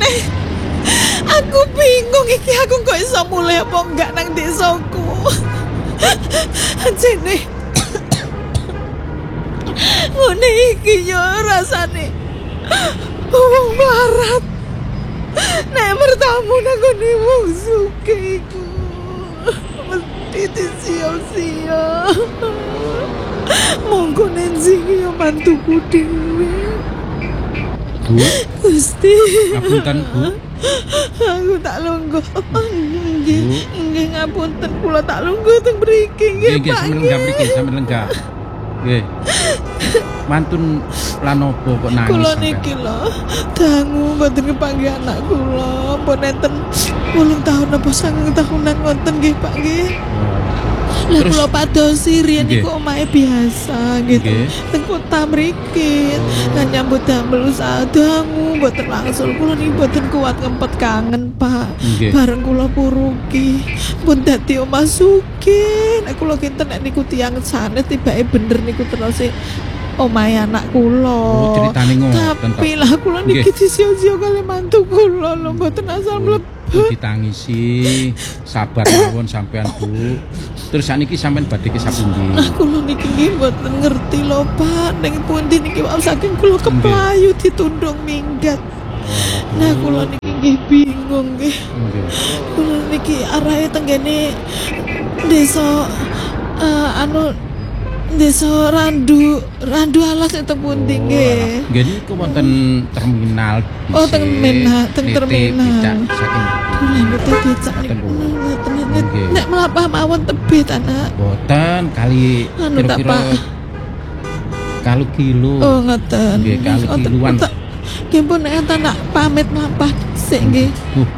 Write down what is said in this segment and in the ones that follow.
Aku bingung iki aku kok iso mulih apa enggak nang desaku. Jene. Ngene iki yo rasane. Wong melarat. Nek bertamu nang ngene wong sugih iku. Mesti disia-sia. Monggo nenjing yo mantuku dhewe. Bu, Gusti. ngapunten Bu. Aku tak lungguh. Nggih ngapunten kula tak lungguh teng mriki nggih Nggih, Pak. sampeyan lenggah mriki, sampeyan lenggah. Nggih. Mantun lan opo kok nangis Kula sampeyan? niki lho dangu mboten kepanggih anak kula. Mpun enten 8 tahun apa 9 tahunan ngoten nggih Pak nggih. Lah Terus- kula padosi riyen Nggih. niku omahe biasa gitu. Nggih. Teng kota mriki. Kan nyambut damel usaha dangu mboten langsung kula niki mboten kuat ngempet kangen Pak. Nggih. Bareng kula puruki pun dadi omah sugih. Nek kula kinten nek niku tiyang sanes tibake bener niku terus omahe anak kula. Oh, ceritane ngoten, Tapi Pak. lah kula niki Nggih. disio-sio kali mantu kula lho mboten asal mlebu. Ditangisi, sabar mawon sampean Bu. Terus sakniki sampean badhe ke sapundi? Kula niki nggih mboten ngerti lho Pak. Ning pundi niki wae saking kula keplayu ditundung minggat. Nah kula niki nggih bingung nggih. Nggih. Kula niki arahe tenggene desa desa Randu Alas itu pundi nggih. Nggih niku wonten terminal. Oh, terminal, teng Nitih terminal. becak saking Kula mboten becak niku. Ngoten, Bu. Ngoten. Nggih. Nek mlapah mawon tebet anak. boten kali Anu tak, kira-kira Pak. kalau kilo. Oh ngoten. Nggih, kali Ngoten, kiluan. ngoten. Nggih pun nek enten nak pamit mlapah sik nggih.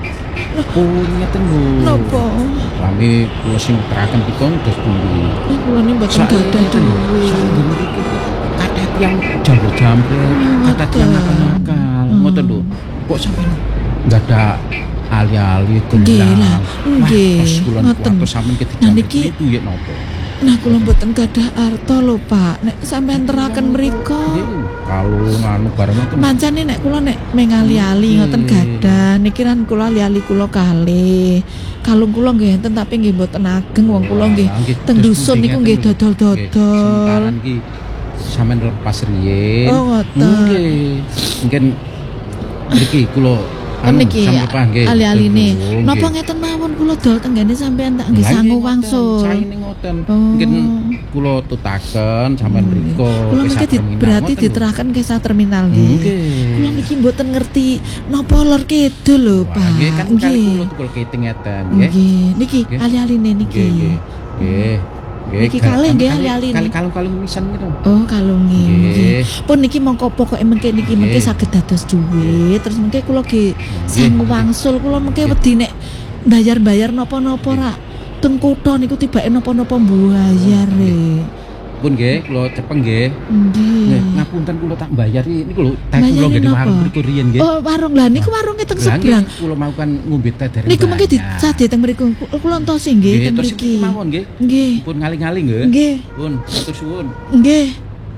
Ngeten Bu. Napa? Kami kula sing teraken pikon dos pundi. Kula niki mboten gadah duwe. Kata yang jambret-jambret, kata yang nakal-nakal, ngoten lho. Kok sampean enggak ada ali-ali Nggih lah, nggih, ngoten. ngoten. Kuwi sampean Nah, ketijambret niki- itu ya napa? Nah kula mboten gadah arta lho Pak. Nek sampean teraken mriku. Kalau nganu bareng ngoten. Mancane nek kula nek mengali-ali ngoten gadah niki ran kula ali-ali kula kalih. Kalung kula nggih enten tapi nggih mboten ageng wong kula nggih teng dusun niku nggih dodol-dodol. Sementara iki sampean lepas riyen. Oh, ngoten. Nggih. Mungkin mriki kula Niki ali-aline. nggih. Napa ngeten mawon kula dol tenggene sampean tak nggih Lah, sangu nggih, wangsul. ngoten, saene ngoten. Oh. Mungkin kula tutaken sampean mriko Kula ke niki terminal, berarti ngoten lho. diteraken ke terminal nggih. Nggih. Kula niki mboten ngerti napa lor kidul lho, Wah, Pak. nggih kan kali kula tukul keting ngeten nggih. Nggih, niki Nggih. ali-aline niki. Nggih, nggih. Nggih. Niki kalih nggih ali-aline. Kali-kali wisan gitu. Oh, kalunge. Nggih. Nggih. Pun niki mongko pokoke mengke niki mengke Nggih. saged dados duit, terus mengke kula nggih sangu Nggih. wangsul, kula mengke Nggih. wedi nek bayar-bayar napa-napa ra. Teng kutha niku tibake napa-napa mbayar e. Pun nggih, kula cepeng nggih. Nggih, Nggih. ngapunten kula tak bayar niku lho, teh kula Bayarin nggih apa? warung mriku riyen nggih. Oh, warung lah niku warunge teng Lah, nggih, seberang. kula mau kan ngombe teh dari Niku mengke banyak. dicade teng mriku. Kula entosi nggih Nggih, teng terus mriki. iki mawon nggih. Nggih. Pun ngali-ngali nggih. Nggih. Pun matur suwun. Nggih.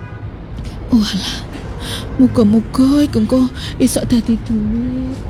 Walah. Muga-muga iku engko iso dadi duit.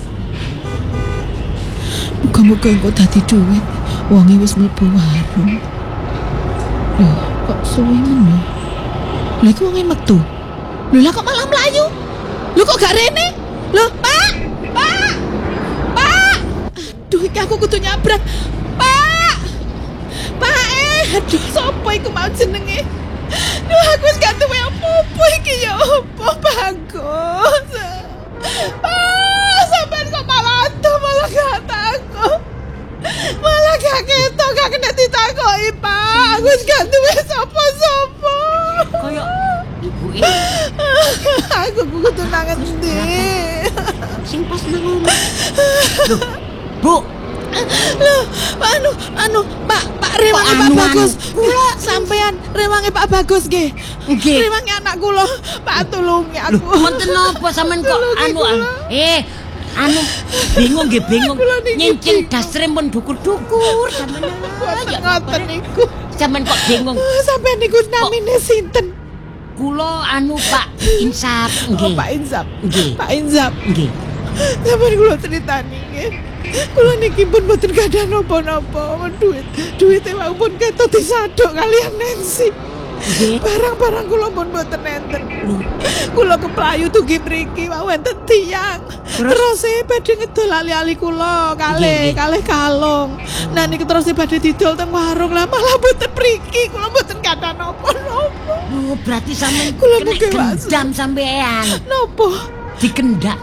Muga-muga engko dadi duit. Wonge wis mlebu warung. Loh, kok suwe ngono? Lah iku wonge metu. Lho lah kok malah mlayu? Lho kok gak rene? Loh, Pak! Pak! Pak! Aduh, iki aku kudu nyabrak. Pak! Pak, aduh, sapa iku mau jenenge? Duh, aku wis gak duwe apa-apa iki ya apa bagus. Pak, sampean kok malah atuh malah gak takut. Malah gak ketok, gak kena ditakoki, Pak. Aku wis gak duwe sapa-sapa. Kaya ibu ini Aku kudu nang endi? sing pas nang omah. Loh, Bu, Loh, Pak rewange Pak anu, Bagus. anu. Kula sampean rewange Pak Bagus nggih. Nggih. Rewange anak kula. Pak tulungi Loh, aku. wonten napa sampean kok Tulungi anu kula. anu bingung nggih bingung. Kula niki Nyincing bingung. dasre mun dukur-dukur sampean. Ya Ngoten niku. sampean kok bingung. Sampean niku namine sinten? Kula anu Pak Insap Oh, nggih. Pak Inzap. Nggih. Pak Inzap. Nggih. Sampeyan kula critani nggih. Kula niki pun mboten gadah napa-napa. Duwite wau pun ketok disaduk kalian Nancy. Nggih. Barang-barang kula pun mboten enten. Kula keplayu dugi mriki wau enten tiyang. Terus badhe ngedol ali-ali kula kalih kalong. Nah niki terus badhe didol teng warung lah malah mboten mriki. Kula mboten gadah napa-napa. Oh, berarti sampean Kula kena mungkin gendam sampean. Napa? Dikendam.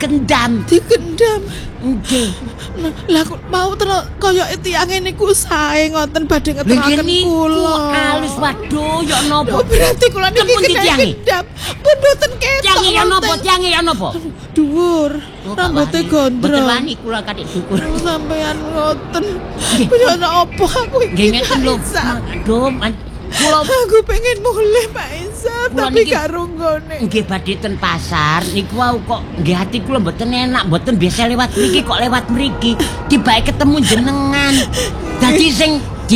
Dikendam. Nggih. Nah, lah kok mau terus kaya tiyange niku sae ngoten badhe ngeteraken kula. Alus waduh ya napa? Oh, berarti kula niki Temen tiyange? gendam. Pun mboten ketok. Tiyange ya napa? Dhuwur. Oh, Rambute Mboten gondrong. wani kula katik syukur. Sampeyan ngoten. Nggih. Kaya apa aku iki? Nggih ngeten lho. Isa. Aduh, kula Aku pengen mulih Pak Isa, Kula tapi niki- gak runggone. nggih badhe ten pasar niku wau kok nggih ati kula mboten enak, mboten biasa lewat mriki kok lewat mriki. Tibake ketemu jenengan. Dadi sing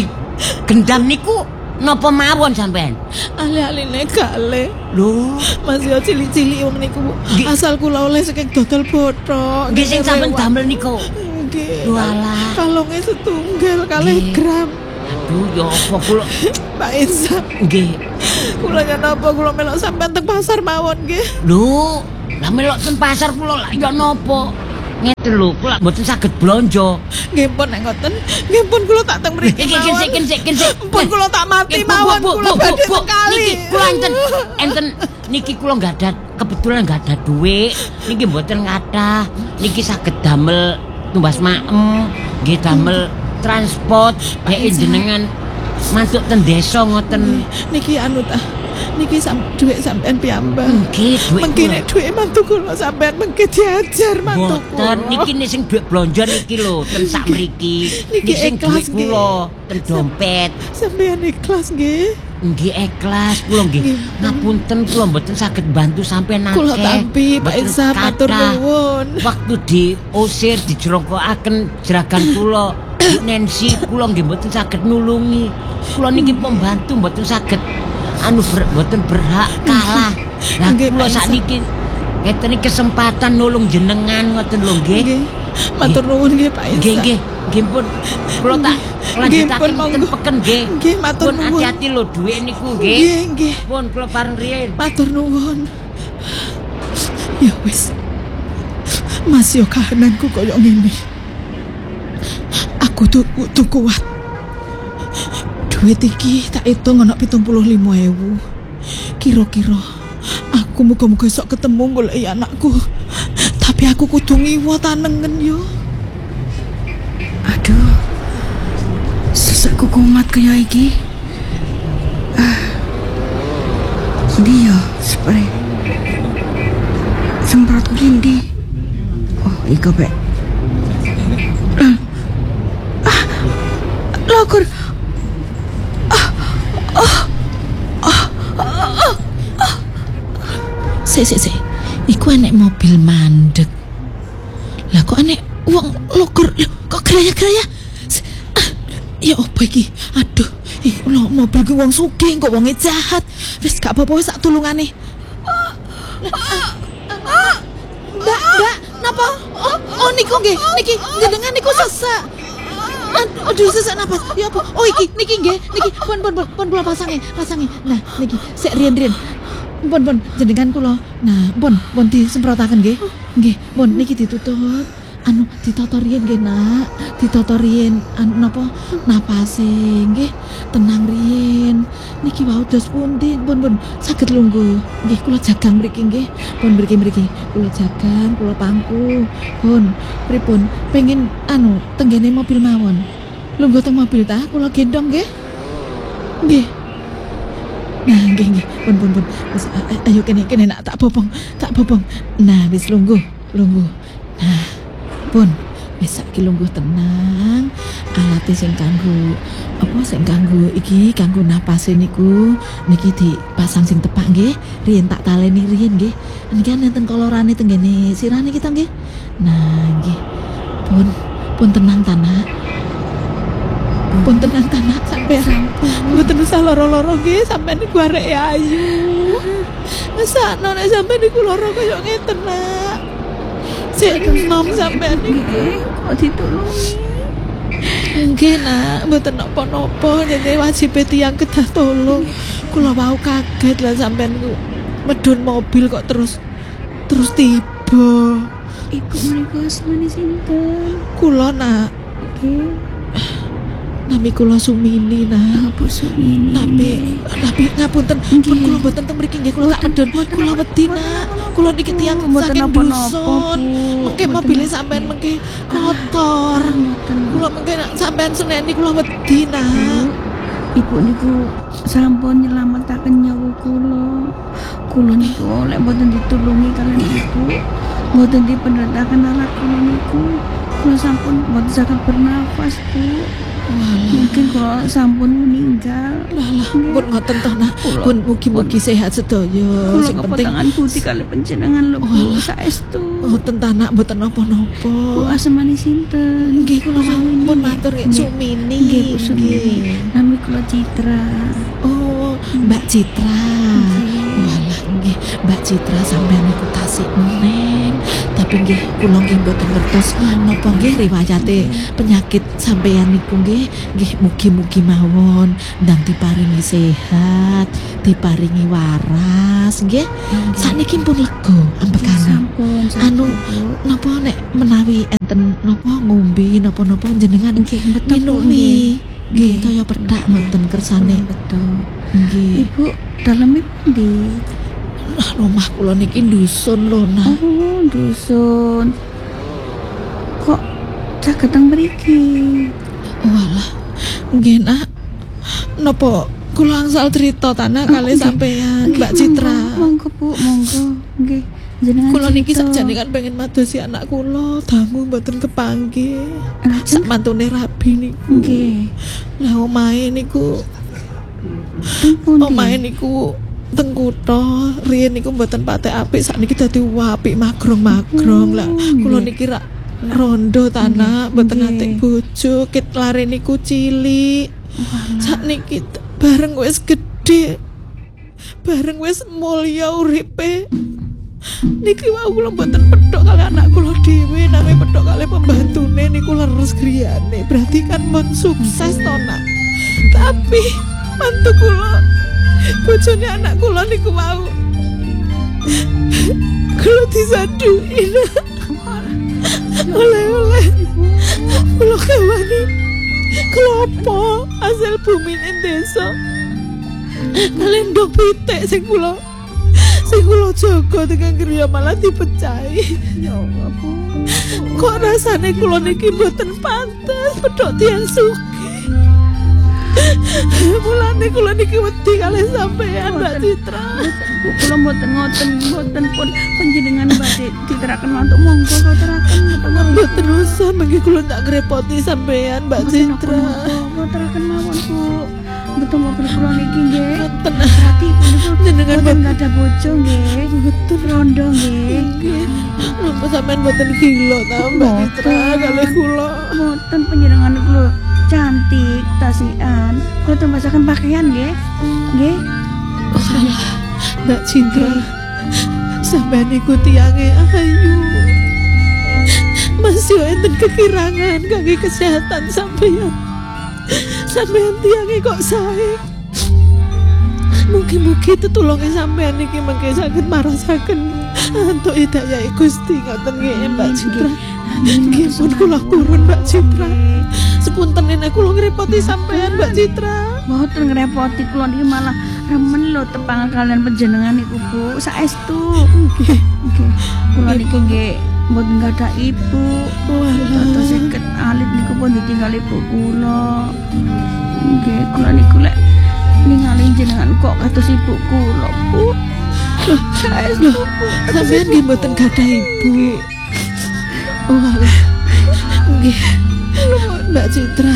digendam niku napa mawon sampean? Ali-aline gale. Lho, Masih cilik-cilik wong niku. Nggih. Asal kula oleh saking dodol bothok. nggih sing sampean damel niku. Nggih. Lho, alah. Kalonge setunggal kalih Nggih. gram. Aduh, ya apa kula Pak Isa, nggih. kula napa kula melok sampean teng pasar mawon nggih. Lho, lah melok ten pasar kula lak ya napa? Ngeten lho, kula mboten saged blonjo. Nggih pun nek ngoten, nggih pun kula tak teng mriki Iki mawon. sik. Pun kula tak mati Bu, mawon bu, kula bu, badhe bu, sekali. Niki kula enten niki kula enggak ada kebetulan enggak ada duit. Niki mboten kathah. Niki saged damel tumbas maem, nggih damel transport nek jenengan mantuk ten desa ngoten. Niki anu ta. Niki dhuwit sampean piyambak. Nggih, duit Mengki kula. nek dhuwit mantu kula sampean mengki diajar mantu Mboten, niki nih sing duit blonjo niki lho, ten sak mriki. Niki Niki sing duit ikhlas, kula, ten dompet. Sampean ikhlas nggih. Nggih ikhlas kula nggih. Nggih. Ngapunten kula mboten saged bantu sampean akeh. Kula tampi Pak Mboten Isa matur kathah. nuwun. Waktu diusir dijerongkokaken jeragan kula, Bu Nancy kula nggih mboten saged nulungi. Kula niki pembantu mboten saged mboten berhak kalah. Lah Nggih, kula Pak Isa. sakniki ngeten iki kesempatan nulung jenengan ngoten lho nggih. Nggih. Matur nuwun nggih Pak Isa. Nggih pun kula tak Nggih, lanjutaken pun ten monggo. peken nggih. Nggih, matur Pun nuwun. hati-hati lho dhuwit niku nggih. Nggih, nggih. Pun kula pareng riyin. Matur nuwun. Ya wis. Mas yo kahananku koyo ngene. Aku tuh kuat. Duit iki tak hitung ana 75.000. Kira-kira aku muga-muga esuk ketemu goleki anakku. Tapi aku kudu ngiwa tanengen yo. Aduh, sesekku kumat kaya iki. Ndi ya, spray. Semprot ndi? Oh, iko Pak. Lokur. Sik. Iku enek mobil mandek. Lah kok enek wong lokur kok geraya-geraya. Ya apa iki? Aduh, iku lho mobil ki wong sugih kok wonge jahat. Wis gak apa-apa wis sak tulungane. Mbak, napa? Oh niku nggih, niki jenengan niku sesak. Aduh sesak napa? Ya apa? Oh iki niki nggih, niki pun kula pasangi. Nah, niki sik riyen. Pun jenengan kula. Nah, pun disemprotaken nggih. Nggih, pun niki ditutup. Anu ditata riyen nggih, Nak. Ditata riyen anu napa? Napase nggih. Tenang riyen. Niki wau dos pundi? Pun saged lungguh. Nggih, kula jagang mriki nggih. Pun mriki. Kula jagang, kula pangku. Pun pripun? Pengen anu tenggene mobil mawon. Lungguh teng mobil ta? Kula gendong nggih. Nggih. Nah, nggih. Pun. Wis ayo kene nak tak bobong. Nah, wis lungguh. Nah, pun wis saiki lungguh tenang. Alate sing kanggo iki kanggo napase niku niki dipasang sing tepak nggih. Riyen tak taleni riyen nggih. Niki enten kolorane tenggene sirane kita nggih. Nah, nggih. Pun tenang tanah. Pun tenang tanah sampean. Mboten usah loro-loro nggih, sampean niku arek ayu. Mesakno nek sampean niku loro kaya ngeten, Nak. Cek enom sampean niku. Kok ditulungi? Nggih nak, mboten napa-napa, jadi wajib tiyang kedah tolong. Kula wau kaget lah sampean ku medun mobil kok terus tiba. Iku menika asmane sinten? Kula nak, Nggih. nami kula Sumini nak. Apa Sumini? Tapi ngapunten, pun kula mboten teng mriki nggih kula gak medun. Kula wedi nak. Kula niki tiyang Mboten saking napa-napa, dusun. Bu. Mengke mobilnya sampean mengke kotor. Kula mengke nak sampean seneni kula wedi nak. Ibu niku sampun nyelametaken nyawa kula. Kula niku lek mboten ditulungi kalian ibu, mboten dipenderitaken anak kula niku, kula sampun mboten saged bernafas, Bu. Mungkin kula sampun meninggal. Lah, pun ngoten toh nak. Pun mugi-mugi sehat sedaya. Kula Sing penting kepotangan putih kali panjenengan lho, Bu. Saestu. ngoten ta nak mboten napa-napa. Bu asmane sinten? Nggih kula sampun matur nggih Sumini. Nggih, Bu Sumini. Nami kula Citra. Oh, Mbak Citra. Walah nggih, Mbak Citra sampeyan niku tasik meneng. Tapi nggih kula nggih mboten ngertos napa nggih riwayate penyakit sampeyan niku nggih mugi-mugi mawon ndang diparingi sehat, diparingi waras nggih. Sakniki pun lega ambekane. Sampun. Anu napa nek menawi enten napa ngombe napa-napa jenengan minumi. Nggih, kaya pedhak mboten kersane. Betul. Nggih. Ibu daleme pundi? Nah, rumah kula niki dusun lho, Nak. Oh, dusun. Kok saged teng mriki? Walah. Nggih, Nak. Napa kula angsal crita tanah kali sampean Mbak Citra. Monggo, Bu, monggo. Nggih. Jenengan Kula niki cerita. sakjane kan pengen madosi anak kula, dangu mboten kepanggih. Sak mantune rabi niku. Nggih. Lah omahe niku Teng pundi? omahe niku teng kutha riyen niku mboten patek apik, sakniki dadi apik magrong-magrong. Lah kula niki rak rondo tanah mboten atik bojo, ket lare niku cilik. Sakniki bareng wis gedhe, bareng wis mulya uripe. Niki wau kula mboten pedhok kali anak kula dhewe, nanging pedhok kali pembantune niku leres griyane. Berarti kan mon sukses to, Nak. Tapi mantu kula bojone anak kula niku wau kula disadui oleh-oleh kula kawani klopo hasil bumi ning desa kalian ndok pitik sing kula jaga dengan griya malah dipecahi. Ya Allah, Bu. Kok rasane kula niki mboten pantes pedhok tiyang sugih. Mulane kula niki wedi kalih sampean Mbak Citra. Bu, kula mboten mboten pun panjenengan badhe diteraken mantuk monggo kula teraken Mboten usah mengki kula tak ngrepoti sampean Mbak Citra. Kula teraken mawon, Bu. Betul mobil kula niki nggih. Mboten Hati Bu niku Jenengan mboten ada bojo nggih. betul Rondo nggih. nggih. Napa sampean mboten gila ta Mbak Citra kalih kula. Mboten panjenengan kula cantik tasian. Kula tembasaken pakaian nggih. Nggih. Salah Mbak Citra. Sampean iku tiyange ayu. Masih enten kekirangan kangge kesehatan sampean. Sampean tiyange kok sae. Mugi-mugi tetulunge sampean iki mengke saged marasaken antuk hidayah Gusti ngoten nggih Mbak Citra. Nggih pun kula kurun Mbak Citra. Sepunten nek kula ngrepoti sampean Mbak Citra. Mboten ngrepoti kula niki malah remen lho tepang kalian panjenengan niku Bu. Saestu. Nggih. Nggih. Kula niki nggih mboten gadah ibu. Walah seket alit niku pun ditinggal ibu kula. Nggih, kula niku lek ningali jenengan kok kados ibu kula, Bu. Saestu, Bu. Sampeyan nggih mboten gadah ibu. Walah. Nggih. Mbak Citra.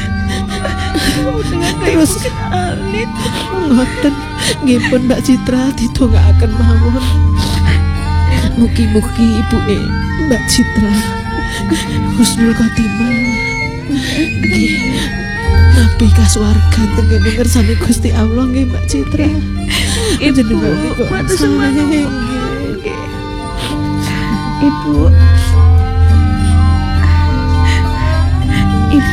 Terus alit. ngoten nggih pun Mbak Citra didongaaken mawon. Mugi-mugi ibuke Mbak Citra husnul khotimah. Nggih. Nabi kasuwargan tengene ngersane Gusti Allah nggih Mbak Citra. Ibu, Jenengan kok matur sae, suwun. nggih. Ibu,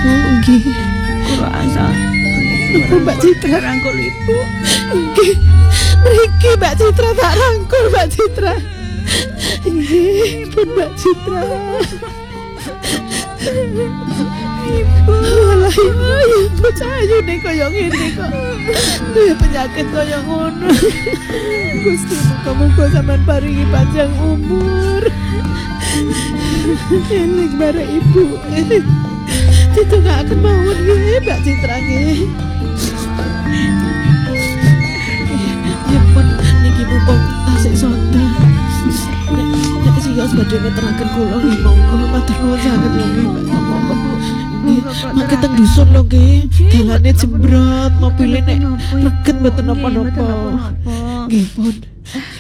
Nggih. Kula asal Napa Mbak Citra rangkul ibu. nggih. Mriki Mbak Citra tak rangkul Mbak Citra. Nggih, pun Mbak Citra. Ibu, alah ibu cahayu nih kaya ngene kok. Duwe penyakit kaya ngono. Gusti muga-muga sampean paringi panjang umur. Eling bare ibu. Itu gak akan mawon nggih Mbak Citra nggih. Ya pun niki mumpung tasik sonda. Nek siyos badhe ngeteraken kula nggih monggo matur nuwun sanget lho nggih Mbak. Mangke teng dusun lho nggih. Dalane jembrot, mobile nek reget mboten napa-napa. Nggih pun.